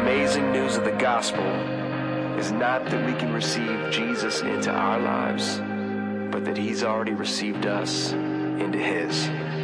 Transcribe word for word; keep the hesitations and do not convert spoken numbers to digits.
amazing news of the gospel is not that we can receive Jesus into our lives, but that he's already received us into his.